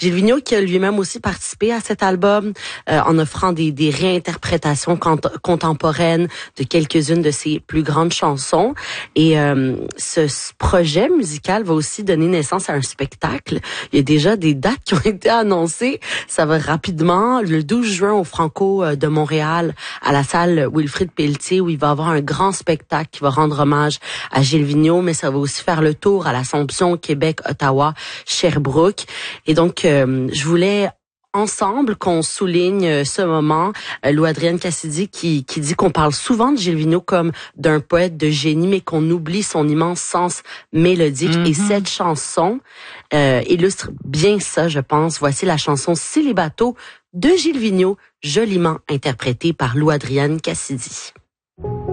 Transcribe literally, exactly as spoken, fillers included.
Gilles Vigneault qui a lui-même aussi participé à cet album euh, en offrant des, des réinterprétations cont- contemporaines de quelques-unes de ses plus grandes chansons. Et euh, ce, ce projet musical va aussi donner naissance à un spectacle. Il y a déjà des dates qui ont été annoncées. Ça va rapidement. Le douze juin au Franco de Montréal, à la salle Wilfrid Pelletier, où il va y avoir un grand spectacle qui va rendre hommage à Gilles Vigneault, mais ça va aussi faire le tour à l'Assomption, Québec, Ottawa, Sherbrooke. Et donc, euh, je voulais ensemble qu'on souligne ce moment. Euh, Lou Adrienne Cassidy qui, qui dit qu'on parle souvent de Gilles Vigneault comme d'un poète de génie, mais qu'on oublie son immense sens mélodique. Mm-hmm. Et cette chanson euh, illustre bien ça, je pense. Voici la chanson Célibato de Gilles Vigneault, joliment interprétée par Lou Adrienne Cassidy.